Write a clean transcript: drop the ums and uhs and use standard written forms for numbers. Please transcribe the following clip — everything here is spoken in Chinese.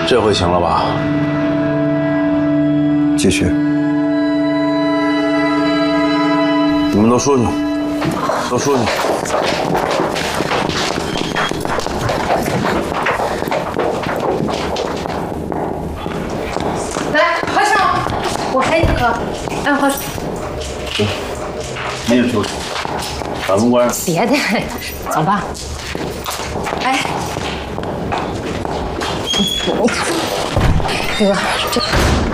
这回行了吧？ 继续。 你们都出去，都出去。 来，喝上，我陪你喝。哎，喝水。 你也出去，把门关上。 别的，走吧。哎，你看，哥，这。